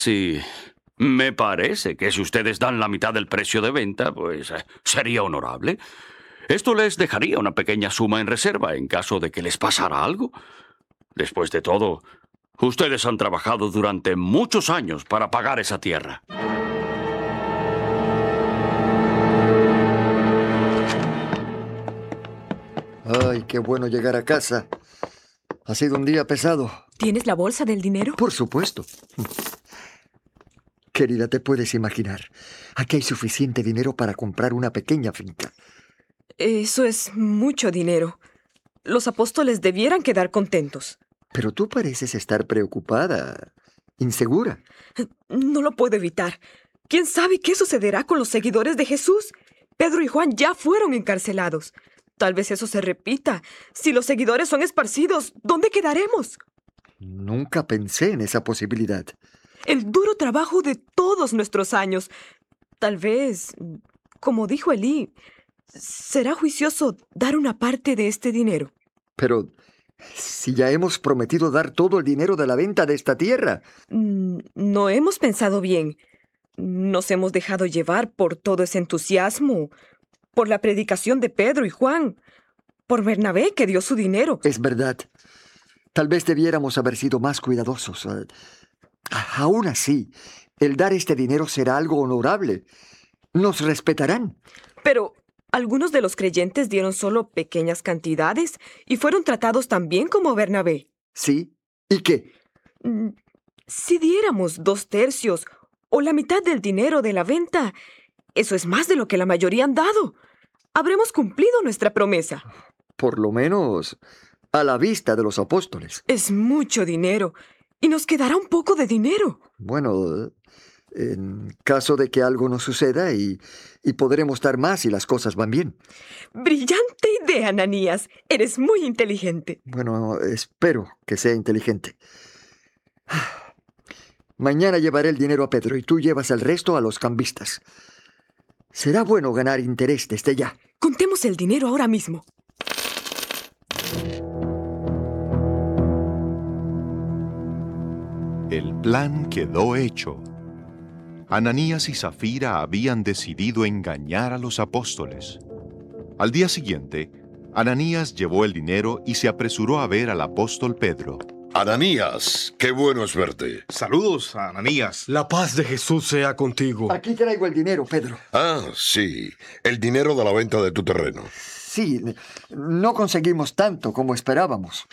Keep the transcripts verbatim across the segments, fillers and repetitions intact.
Sí, me parece que si ustedes dan la mitad del precio de venta, pues eh, sería honorable. Esto les dejaría una pequeña suma en reserva en caso de que les pasara algo. Después de todo, ustedes han trabajado durante muchos años para pagar esa tierra. Ay, qué bueno llegar a casa. Ha sido un día pesado. ¿Tienes la bolsa del dinero? Por supuesto. Querida, te puedes imaginar. Aquí hay suficiente dinero para comprar una pequeña finca. Eso es mucho dinero. Los apóstoles debieran quedar contentos. Pero tú pareces estar preocupada, insegura. No lo puedo evitar. ¿Quién sabe qué sucederá con los seguidores de Jesús? Pedro y Juan ya fueron encarcelados. Tal vez eso se repita. Si los seguidores son esparcidos, ¿dónde quedaremos? Nunca pensé en esa posibilidad. El duro trabajo de todos nuestros años. Tal vez, como dijo Elí, será juicioso dar una parte de este dinero. Pero si ya hemos prometido dar todo el dinero de la venta de esta tierra. Mm, No hemos pensado bien. Nos hemos dejado llevar por todo ese entusiasmo, por la predicación de Pedro y Juan, por Bernabé que dio su dinero. Es verdad. Tal vez debiéramos haber sido más cuidadosos. Uh, aún así, el dar este dinero será algo honorable. Nos respetarán. Pero algunos de los creyentes dieron solo pequeñas cantidades y fueron tratados tan bien como Bernabé. ¿Sí? ¿Y qué? Mm, Si diéramos dos tercios o la mitad del dinero de la venta, eso es más de lo que la mayoría han dado. Habremos cumplido nuestra promesa. Por lo menos a la vista de los apóstoles. Es mucho dinero y nos quedará un poco de dinero. Bueno, en caso de que algo nos suceda y, y podremos dar más si las cosas van bien. Brillante idea, Ananías. Eres muy inteligente. Bueno, espero que sea inteligente. Mañana llevaré el dinero a Pedro y tú llevas el resto a los cambistas. Será bueno ganar interés desde ya. Contemos el dinero ahora mismo. El plan quedó hecho. Ananías y Zafira habían decidido engañar a los apóstoles. Al día siguiente, Ananías llevó el dinero y se apresuró a ver al apóstol Pedro. Ananías, qué bueno es verte. Saludos, Ananías. La paz de Jesús sea contigo. Aquí traigo el dinero, Pedro. Ah, sí, el dinero de la venta de tu terreno. Sí, no conseguimos tanto como esperábamos.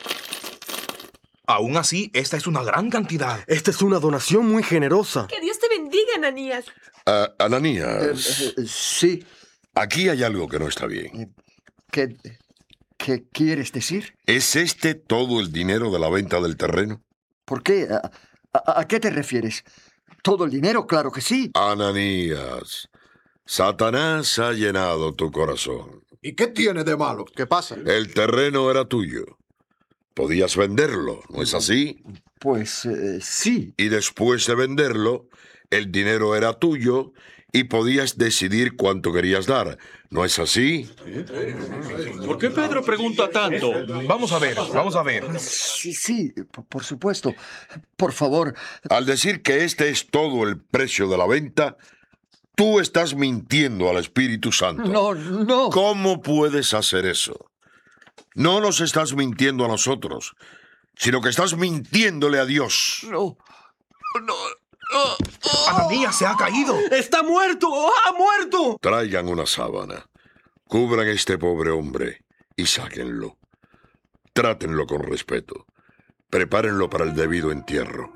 Aún así, esta es una gran cantidad. Esta es una donación muy generosa. Que Dios te bendiga, Ananías. Ah, Eh, Ananías, eh, sí. aquí hay algo que no está bien. ¿Qué, qué quieres decir? ¿Es este todo el dinero de la venta del terreno? ¿Por qué? ¿A, a- a qué te refieres? ¿Todo el dinero? Claro que sí. Ananías, Satanás ha llenado tu corazón. ¿Y qué tiene de malo? ¿Qué pasa? El terreno era tuyo. Podías venderlo, ¿no es así? Pues eh, sí. Y después de venderlo, el dinero era tuyo y podías decidir cuánto querías dar, ¿no es así? ¿Por qué Pedro pregunta tanto? Vamos a ver, vamos a ver. Sí, sí, por, por supuesto. Por favor. Al decir que este es todo el precio de la venta, tú estás mintiendo al Espíritu Santo. No, no. ¿Cómo puedes hacer eso? No nos estás mintiendo a nosotros, sino que estás mintiéndole a Dios. No. No. Ananías se ha caído. ¡Está muerto! ¡Ha muerto! Traigan una sábana, cubran a este pobre hombre y sáquenlo. Trátenlo con respeto. Prepárenlo para el debido entierro.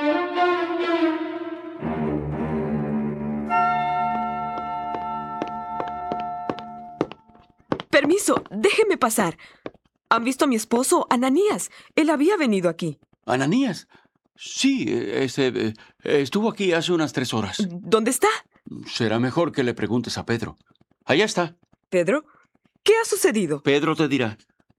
Permiso, déjeme pasar. ¿Han visto a mi esposo, Ananías? Él había venido aquí. ¿Ananías? Sí, eh, este, eh, estuvo aquí hace unas tres horas. ¿Dónde está? Será mejor que le preguntes a Pedro. Allá está. ¿Pedro? ¿Qué ha sucedido? Pedro te dirá.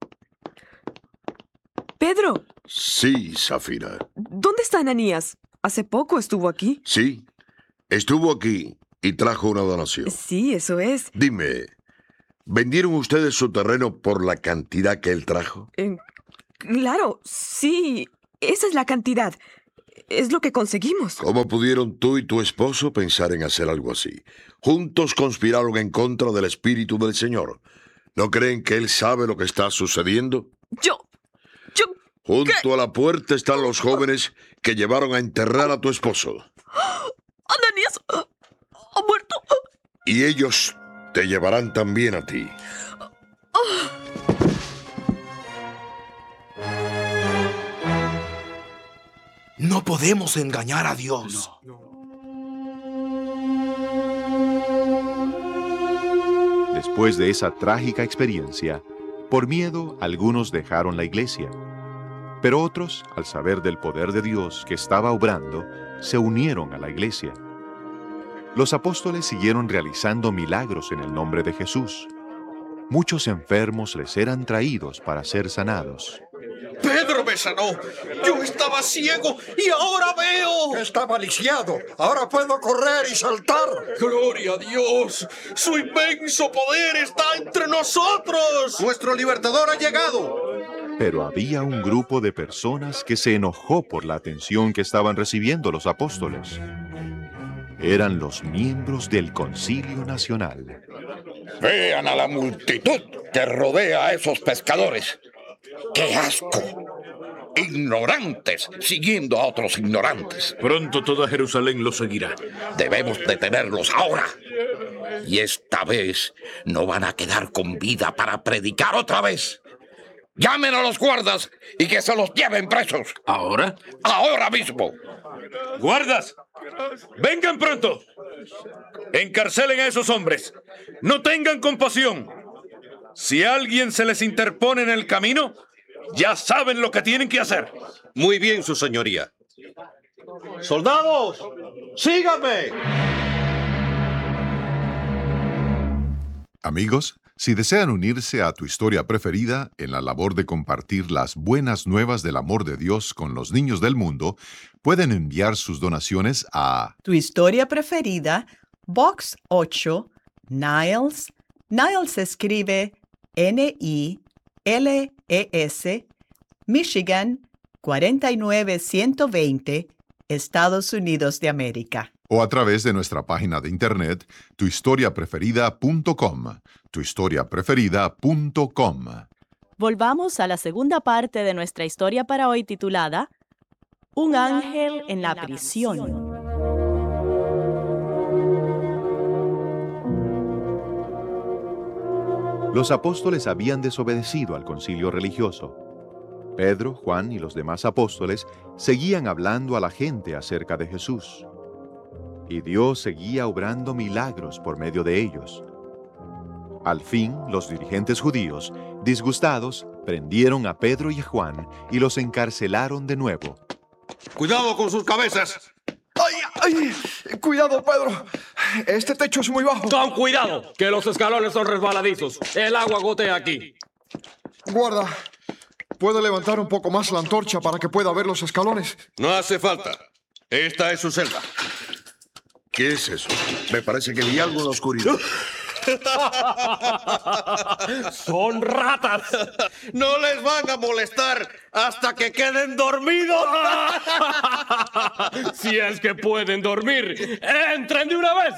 Pedro, Sí, Zafira. ¿dónde está Ananías? Hace poco estuvo aquí. Sí, estuvo aquí y trajo una donación. Sí, eso es. Dime, ¿vendieron ustedes su terreno por la cantidad que él trajo? Eh, claro, sí, esa es la cantidad. es lo que conseguimos. ¿Cómo pudieron tú y tu esposo pensar en hacer algo así? Juntos conspiraron en contra del Espíritu del Señor. ¿No creen que Él sabe lo que está sucediendo? Yo... yo... Junto a la puerta están los jóvenes que llevaron a enterrar a tu esposo. Ananías ha muerto. Y ellos te llevarán también a ti. No podemos engañar a Dios. Después de esa trágica experiencia, por miedo, algunos dejaron la iglesia. Pero otros, al saber del poder de Dios que estaba obrando, se unieron a la iglesia. Los apóstoles siguieron realizando milagros en el nombre de Jesús. Muchos enfermos les eran traídos para ser sanados. Pedro me sanó. Yo estaba ciego y ahora veo. Estaba lisiado. Ahora puedo correr y saltar. Gloria a Dios. Su inmenso poder está entre nosotros. Nuestro libertador ha llegado. Pero había un grupo de personas que se enojó por la atención que estaban recibiendo los apóstoles. Eran los miembros del Concilio Nacional. Vean a la multitud que rodea a esos pescadores. ¡Qué asco! Ignorantes siguiendo a otros ignorantes. Pronto toda Jerusalén los seguirá. Debemos detenerlos ahora. Y esta vez no van a quedar con vida para predicar otra vez. Llamen a los guardas y que se los lleven presos. ¿Ahora? ¡Ahora mismo! ¡Guardas! ¡Vengan pronto! Encarcelen a esos hombres. No tengan compasión. Si alguien se les interpone en el camino, ya saben lo que tienen que hacer. Muy bien, su señoría. ¡Soldados! ¡Síganme! Amigos, si desean unirse a Tu Historia Preferida en la labor de compartir las buenas nuevas del amor de Dios con los niños del mundo, pueden enviar sus donaciones a Tu Historia Preferida, Box ocho, Niles. Niles se escribe N I L E S, Michigan cuarenta y nueve ciento veinte, Estados Unidos de América. o a través de nuestra página de internet tu historia preferida punto com, tu historia preferida punto com. Volvamos a la segunda parte de nuestra historia para hoy titulada Un ángel en la prisión. Los apóstoles habían desobedecido al concilio religioso. Pedro, Juan y los demás apóstoles seguían hablando a la gente acerca de Jesús. Y Dios seguía obrando milagros por medio de ellos. Al fin, los dirigentes judíos, disgustados, prendieron a Pedro y a Juan y los encarcelaron de nuevo. ¡Cuidado con sus cabezas! ¡Ay, ay! ¡Cuidado, Pedro! Este techo es muy bajo. ¡Con cuidado! Que los escalones son resbaladizos. El agua gotea aquí. Guarda, ¿puede levantar un poco más la antorcha para que pueda ver los escalones? No hace falta. Esta es su celda. ¿Qué es eso? Me parece que vi algo en la oscuridad. ¡Son ratas! No les van a molestar hasta que queden dormidos. Si es que pueden dormir, ¡entren de una vez!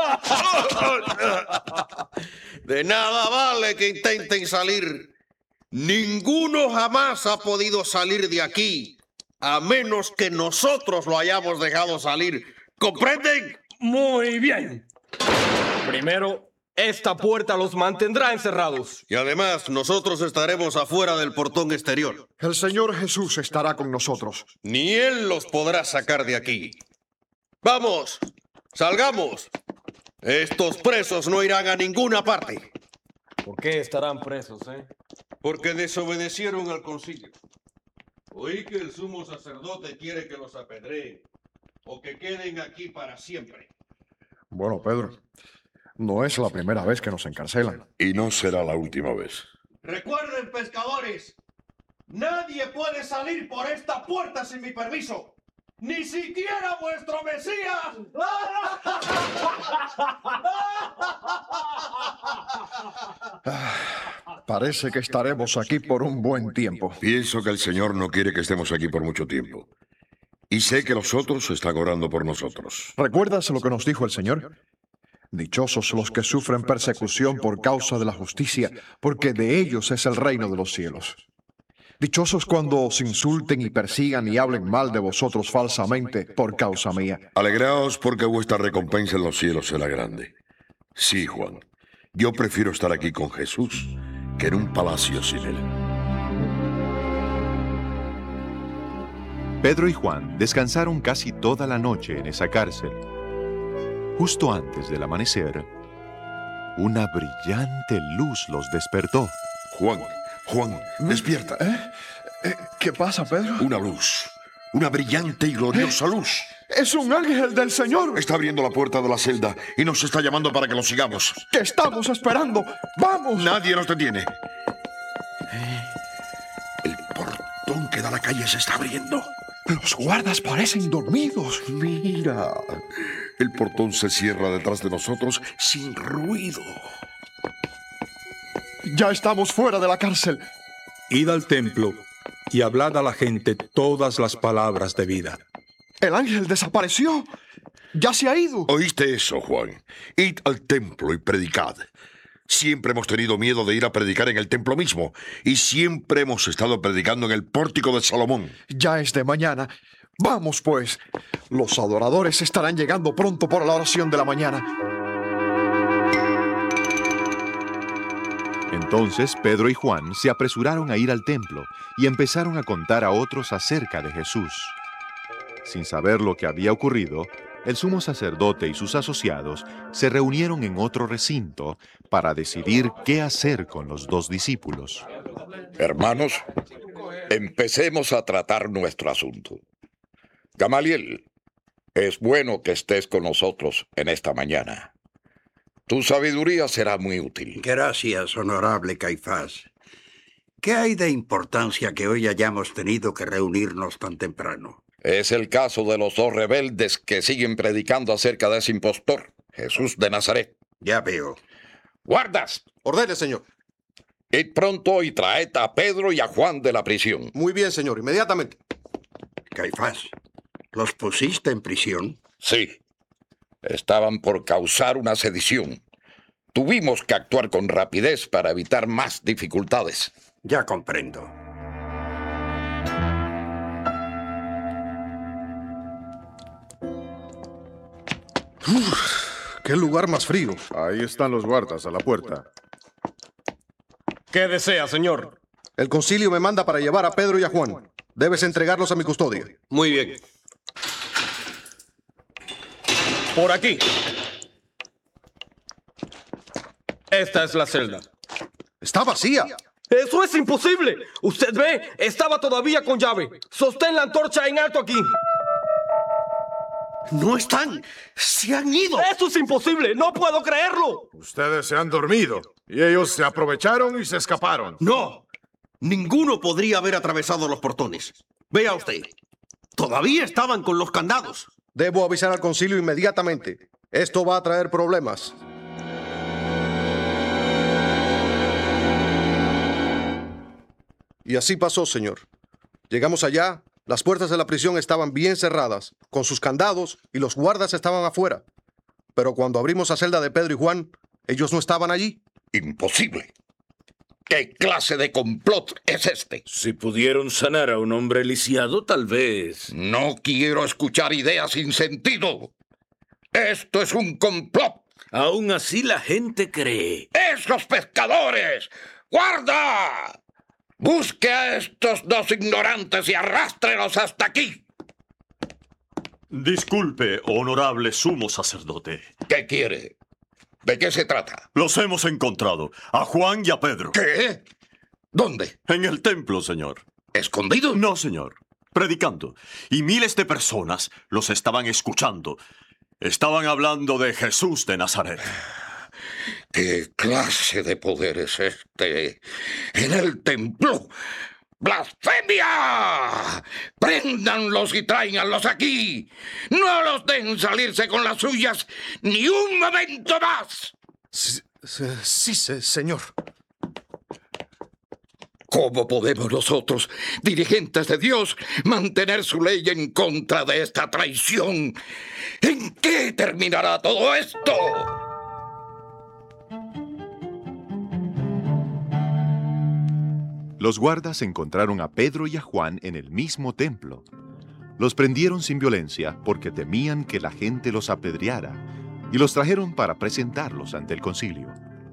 De nada vale que intenten salir. Ninguno jamás ha podido salir de aquí, a menos que nosotros lo hayamos dejado salir. ¿Comprenden? Muy bien. Primero, esta puerta los mantendrá encerrados. Y además, nosotros estaremos afuera del portón exterior. El Señor Jesús estará con nosotros. Ni Él los podrá sacar de aquí. ¡Vamos! ¡Salgamos! Estos presos no irán a ninguna parte. ¿Por qué estarán presos, eh? Porque desobedecieron al concilio. Oí que el sumo sacerdote quiere que los apedreen o que queden aquí para siempre. Bueno, Pedro, no es la primera vez que nos encarcelan. Y no será la última vez. Recuerden, pescadores, nadie puede salir por esta puerta sin mi permiso. ¡Ni siquiera vuestro Mesías! Parece que estaremos aquí por un buen tiempo. Pienso que el Señor no quiere que estemos aquí por mucho tiempo. Y sé que los otros están orando por nosotros. ¿Recuerdas lo que nos dijo el Señor? Dichosos los que sufren persecución por causa de la justicia, porque de ellos es el reino de los cielos. Dichosos cuando os insulten y persigan y hablen mal de vosotros falsamente por causa mía. Alegraos porque vuestra recompensa en los cielos será grande. Sí, Juan, yo prefiero estar aquí con Jesús que en un palacio sin él. Pedro y Juan descansaron casi toda la noche en esa cárcel. Justo antes del amanecer, una brillante luz los despertó. Juan, Juan, despierta. ¿Eh? ¿Eh? ¿Qué pasa, Pedro? Una luz, una brillante y gloriosa ¿Eh? luz. ¡Es un ángel del Señor! Está abriendo la puerta de la celda y nos está llamando para que lo sigamos. ¿Qué estamos esperando? ¡Vamos! Nadie nos detiene. El portón que da a la calle se está abriendo. Los guardas parecen dormidos. Mira, el portón se cierra detrás de nosotros sin ruido. Ya estamos fuera de la cárcel. Id al templo y hablad a la gente todas las palabras de vida. El ángel desapareció. Ya se ha ido. ¿Oíste eso, Juan? Id al templo y predicad. Siempre hemos tenido miedo de ir a predicar en el templo mismo, y siempre hemos estado predicando en el pórtico de Salomón. Ya es de mañana. Vamos, pues. Los adoradores estarán llegando pronto por la oración de la mañana. Entonces Pedro y Juan se apresuraron a ir al templo y empezaron a contar a otros acerca de Jesús. Sin saber lo que había ocurrido, el sumo sacerdote y sus asociados se reunieron en otro recinto para decidir qué hacer con los dos discípulos. Hermanos, empecemos a tratar nuestro asunto. Gamaliel, es bueno que estés con nosotros en esta mañana. Tu sabiduría será muy útil. Gracias, honorable Caifás. ¿Qué hay de importancia que hoy hayamos tenido que reunirnos tan temprano? Es el caso de los dos rebeldes que siguen predicando acerca de ese impostor, Jesús de Nazaret. Ya veo. ¡Guardas! Ordene, señor. Id pronto y traed a Pedro y a Juan de la prisión. Muy bien, señor, inmediatamente. Caifás, ¿los pusiste en prisión? Sí. Estaban por causar una sedición. Tuvimos que actuar con rapidez para evitar más dificultades. Ya comprendo. Uf, ¡qué lugar más frío! Ahí están los guardas a la puerta. ¿Qué desea, señor? El concilio me manda para llevar a Pedro y a Juan. Debes entregarlos a mi custodia. Muy bien. Por aquí. Esta es la celda. ¡Está vacía! ¡Eso es imposible! Usted ve, estaba todavía con llave. Sostén la antorcha en alto aquí. ¡No están! ¡Se han ido! ¡Eso es imposible! ¡No puedo creerlo! Ustedes se han dormido y ellos se aprovecharon y se escaparon. ¡No! Ninguno podría haber atravesado los portones. Vea usted. Todavía estaban con los candados. Debo avisar al concilio inmediatamente. Esto va a traer problemas. Y así pasó, señor. Llegamos allá, las puertas de la prisión estaban bien cerradas, con sus candados, y los guardas estaban afuera. Pero cuando abrimos la celda de Pedro y Juan, ellos no estaban allí. Imposible. ¿Qué clase de complot es este? Si pudieron sanar a un hombre lisiado, tal vez... No quiero escuchar ideas sin sentido. Esto es un complot. Aún así la gente cree. ¡Esos pescadores! ¡Guarda! Busque a estos dos ignorantes y arrástrelos hasta aquí. Disculpe, honorable sumo sacerdote. ¿Qué quiere? ¿De qué se trata? Los hemos encontrado, a Juan y a Pedro. ¿Qué? ¿Dónde? En el templo, señor. ¿Escondidos? No, señor. Predicando. Y miles de personas los estaban escuchando. Estaban hablando de Jesús de Nazaret. ¿Qué clase de poder es este? En el templo. ¡Blasfemia! ¡Préndanlos y tráiganlos aquí! ¡No los dejen salirse con las suyas ni un momento más! Sí, sí, sí señor. ¿Cómo podemos nosotros, dirigentes de Dios, mantener su ley en contra de esta traición? ¿En qué terminará todo esto? Los guardas encontraron a Pedro y a Juan en el mismo templo. Los prendieron sin violencia porque temían que la gente los apedreara y los trajeron para presentarlos ante el concilio.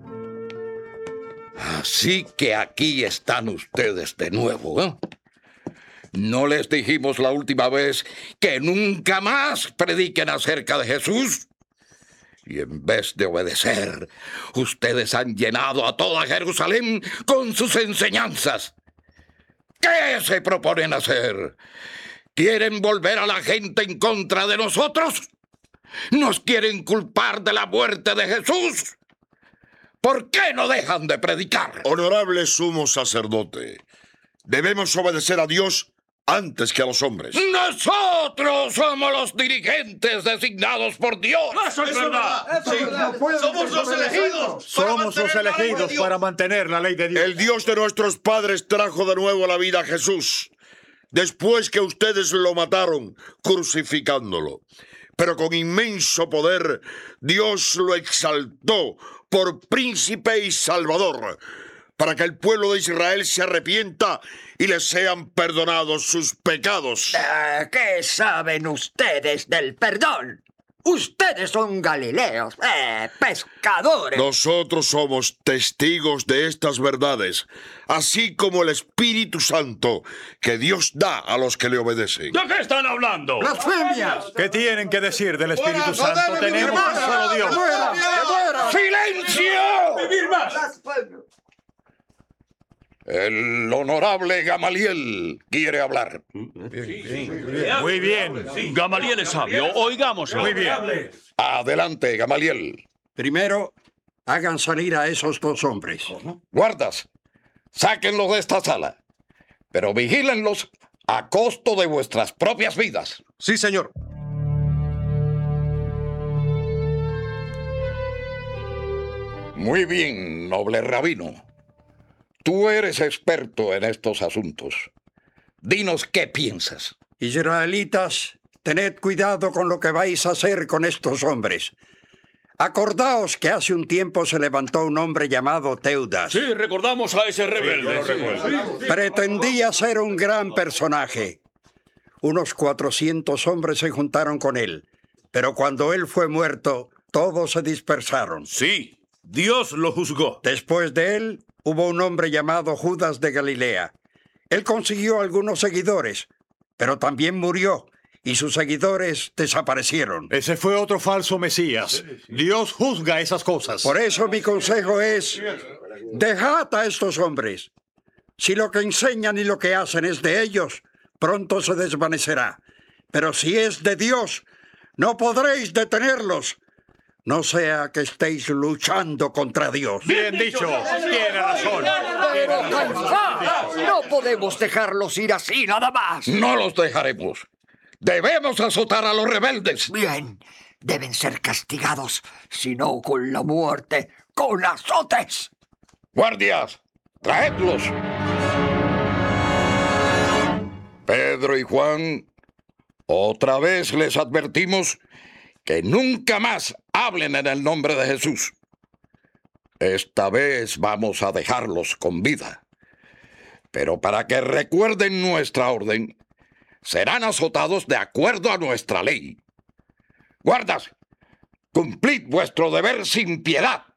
Así que aquí están ustedes de nuevo, ¿eh? ¿No les dijimos la última vez que nunca más prediquen acerca de Jesús? Y en vez de obedecer, ustedes han llenado a toda Jerusalén con sus enseñanzas. ¿Qué se proponen hacer? ¿Quieren volver a la gente en contra de nosotros? ¿Nos quieren culpar de la muerte de Jesús? ¿Por qué no dejan de predicar? Honorable sumo sacerdote, debemos obedecer a Dios antes que a los hombres. ¡Nosotros somos los dirigentes designados por Dios! ¡Eso es verdad! Sí. ¡Somos los elegidos! Somos los elegidos para mantener la ley de Dios. El Dios de nuestros padres trajo de nuevo a la vida a Jesús, después que ustedes lo mataron, crucificándolo. Pero con inmenso poder, Dios lo exaltó por príncipe y salvador, para que el pueblo de Israel se arrepienta y les sean perdonados sus pecados. Eh, ¿Qué saben ustedes del perdón? Ustedes son galileos, eh, pescadores. Nosotros somos testigos de estas verdades, así como el Espíritu Santo que Dios da a los que le obedecen. ¿De qué están hablando? ¡Blasfemias! ¿Qué tienen que decir del Espíritu Fuera, Santo? no Tenemos un deben solo vivir Dios. más. ¡Fuera! ¡Silencio! ¡Vivir más! El honorable Gamaliel quiere hablar. Muy bien. Gamaliel es sabio, oigámoslo. Muy bien. Adelante, Gamaliel. Primero, hagan salir a esos dos hombres. Guardas, sáquenlos de esta sala, pero vigílenlos a costo de vuestras propias vidas. Sí, señor. Muy bien, noble rabino. Tú eres experto en estos asuntos. Dinos qué piensas. Israelitas, tened cuidado con lo que vais a hacer con estos hombres. Acordaos que hace un tiempo se levantó un hombre llamado Teudas. Sí, recordamos a ese rebelde. Pretendía ser un gran personaje. Unos cuatrocientos hombres se juntaron con él, pero cuando él fue muerto, todos se dispersaron. Sí, Dios lo juzgó. Después de él, hubo un hombre llamado Judas de Galilea. Él consiguió algunos seguidores, pero también murió, y sus seguidores desaparecieron. Ese fue otro falso Mesías. Dios juzga esas cosas. Por eso mi consejo es, dejad a estos hombres. Si lo que enseñan y lo que hacen es de ellos, pronto se desvanecerá. Pero si es de Dios, no podréis detenerlos. No sea que estéis luchando contra Dios. Bien dicho. Tiene razón. Pero, Caifás, no podemos dejarlos ir así nada más. No los dejaremos. Debemos azotar a los rebeldes. Bien, deben ser castigados, si no con la muerte, con azotes. Guardias, traedlos. Pedro y Juan, otra vez les advertimos que nunca más hablen en el nombre de Jesús. Esta vez vamos a dejarlos con vida. Pero para que recuerden nuestra orden, serán azotados de acuerdo a nuestra ley. Guardas, cumplid vuestro deber sin piedad.